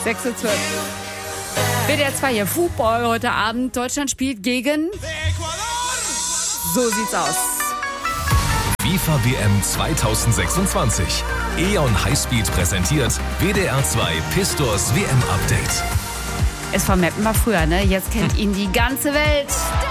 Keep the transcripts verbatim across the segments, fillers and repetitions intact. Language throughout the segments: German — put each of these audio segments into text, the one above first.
sechs Uhr zwölf. W D R zwei hier, Football heute Abend. Deutschland spielt gegen... So sieht's aus. FIFA W M zwanzig sechsundzwanzig. E.ON Highspeed präsentiert W D R zwei Pistors W M-Update. S V Meppen war früher, ne? Jetzt kennt ihn die ganze Welt.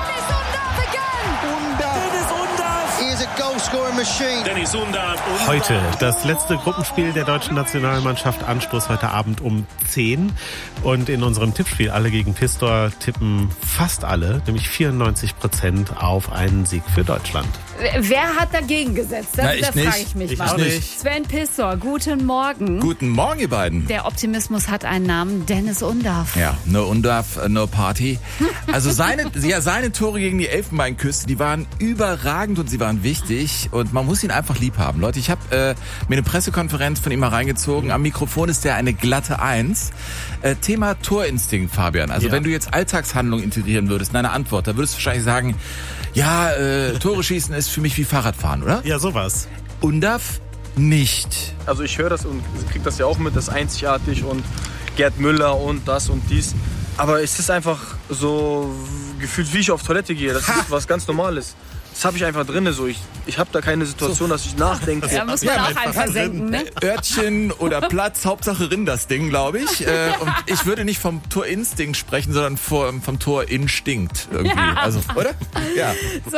Heute das letzte Gruppenspiel der deutschen Nationalmannschaft. Anstoß heute Abend um zehn. Und in unserem Tippspiel Alle gegen Pistor tippen fast alle, nämlich vierundneunzig Prozent auf einen Sieg für Deutschland. Wer hat dagegen gesetzt? Das, Na, ich das nicht. frage ich mich Ich mal. auch nicht. Sven Pistor, guten Morgen. Guten Morgen, ihr beiden. Der Optimismus hat einen Namen, Dennis Undaff. Ja, no Undaff, no Party. Also seine, ja, seine Tore gegen die Elfenbeinküste, die waren überragend und sie waren wichtig. Und man muss ihn einfach lieb haben. Leute, ich habe äh, mir eine Pressekonferenz von ihm mal reingezogen. Am Mikrofon ist der eine glatte Eins. Äh, Thema Torinstinkt, Fabian. Also Ja. wenn du jetzt Alltagshandlungen integrieren würdest in deine Antwort, da würdest du wahrscheinlich sagen, ja, äh, Tore schießen ist für mich wie Fahrradfahren, oder? Ja, sowas. Undaff nicht. Also ich höre das und kriege das ja auch mit, das ist einzigartig und Gerd Müller und das und dies. Aber es ist einfach so gefühlt, wie ich auf Toilette gehe. Das ist was ganz Normales. Das habe ich einfach drin. So. Ich, ich habe da keine Situation, so, dass ich nachdenke. Da muss man Ja, auch einfach senken, ne? Örtchen oder Platz, Hauptsache Rinn das Ding, glaube ich. Äh, und ich würde nicht vom Torinstinkt sprechen, sondern vom, vom Torinstinkt irgendwie. Ja. Also, oder? Ja. So,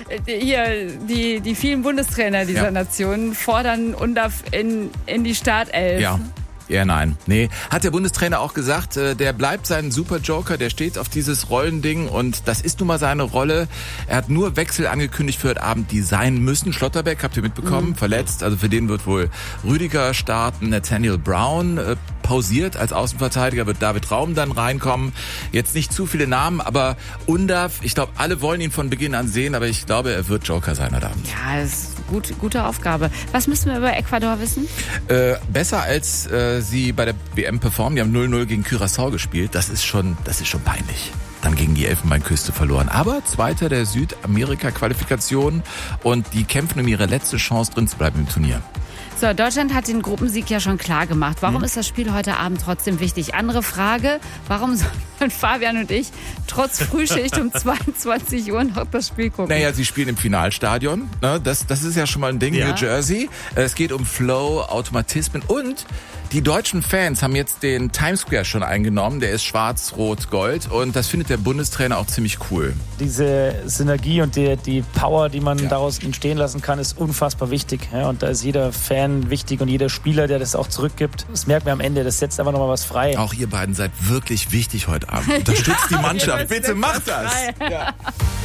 hier, die, die vielen Bundestrainer dieser Ja. Nation fordern Undaff in, in die Startelf. Ja. Ja, nein. Nee, hat der Bundestrainer auch gesagt, äh, der bleibt sein Superjoker, der steht auf dieses Rollending und das ist nun mal seine Rolle. Er hat nur Wechsel angekündigt für heute Abend, die sein müssen. Schlotterbeck, habt ihr mitbekommen, mhm. verletzt. Also für den wird wohl Rüdiger starten, Nathaniel Brown äh, pausiert als Außenverteidiger, wird David Raum dann reinkommen. Jetzt nicht zu viele Namen, aber Undaff, ich glaube, alle wollen ihn von Beginn an sehen, aber ich glaube, er wird Joker sein heute Abend. Ja, das ist eine gut, gute Aufgabe. Was müssen wir über Ecuador wissen? Äh, besser als äh, sie bei der W M performen. Die haben null null gegen Curaçao gespielt. Das ist schon, das ist schon peinlich. Dann gegen die Elfenbeinküste verloren. Aber Zweiter der Südamerika-Qualifikation und die kämpfen um ihre letzte Chance drin zu bleiben im Turnier. So, Deutschland hat den Gruppensieg ja schon klar gemacht. Warum hm. ist das Spiel heute Abend trotzdem wichtig? Andere Frage, warum sollen Fabian und ich trotz Frühschicht um zweiundzwanzig Uhr noch das Spiel gucken? Naja, sie spielen im Finalstadion. Ne? Das, das ist ja schon mal ein Ding, Ja. New Jersey. Es geht um Flow, Automatismen und die deutschen Fans haben jetzt den Times Square schon eingenommen. Der ist schwarz, rot, gold und das findet der Bundestrainer auch ziemlich cool. Diese Synergie und die, die Power, die man Ja. daraus entstehen lassen kann, ist unfassbar wichtig. Ja, und da ist jeder Fan wichtig und jeder Spieler, der das auch zurückgibt. Das merkt man am Ende, das setzt einfach nochmal was frei. Auch ihr beiden seid wirklich wichtig heute Abend. Unterstützt die Mannschaft. Bitte macht das. Ja.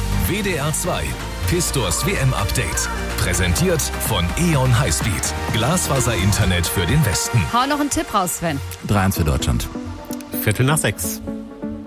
W D R zwei Pistors W M-Update. Präsentiert von E.ON Highspeed. Glasfaser-Internet für den Westen. Hau noch einen Tipp raus, Sven. drei eins für Deutschland. Viertel nach sechs.